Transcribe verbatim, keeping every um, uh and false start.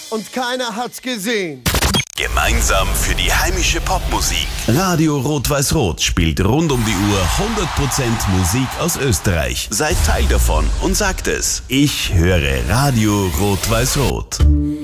und keiner hat's gesehen. Gemeinsam für die heimische Popmusik. Radio Rot-Weiß-Rot spielt rund um die Uhr hundert Prozent Musik aus Österreich. Seid Teil davon und sagt es. Ich höre Radio Rot-Weiß-Rot.